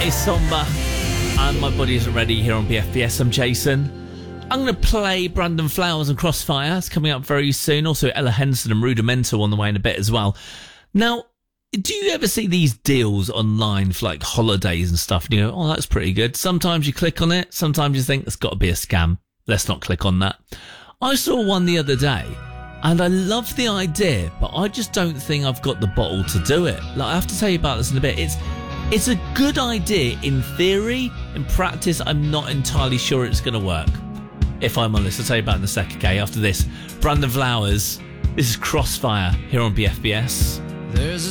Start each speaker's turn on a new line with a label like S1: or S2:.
S1: It's Somber, and my body isn't ready here on BFBS. I'm Jason. I'm going to play Brandon Flowers and Crossfire. It's coming up very soon. Also, Ella Henson and Rudimental on the way in a bit as well. Now, do you ever see these deals online for like holidays and stuff? And you go, oh, that's pretty good. Sometimes you click on it. Sometimes you think, that's got to be a scam. Let's not click on that. I saw one the other day, and I love the idea, but I just don't think I've got the bottle to do it. Like, I have to tell you about this in a bit. It's a good idea in theory. In practice, I'm not entirely sure it's going to work. If I'm honest, I'll tell you about it in a second, okay? After this, Brandon Flowers. This is Crossfire here on BFBS.
S2: There's